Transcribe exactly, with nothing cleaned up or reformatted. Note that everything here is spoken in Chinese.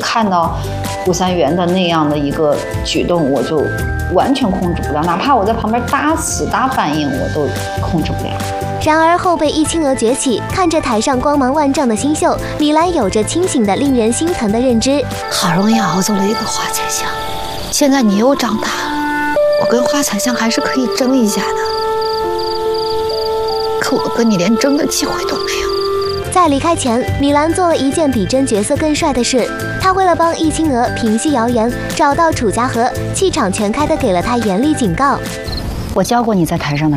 看到吴三元的那样的一个举动，我就完全控制不了，哪怕我在旁边搭死搭反应，我都控制不了。 然而后被易清娥崛起，看着台上光芒万丈的新秀，李兰有着清醒的令人心疼的认知。 好容易熬走了一个花彩香，现在你又长大了，我跟花彩香还是可以争一下的，可我跟你连争的机会都没有。 在离开前，米兰做了一件比真角色更帅的事，她为了帮易清娥平息谣言，找到楚家和，气场全开的给了她严厉警告。 我教过你在台上的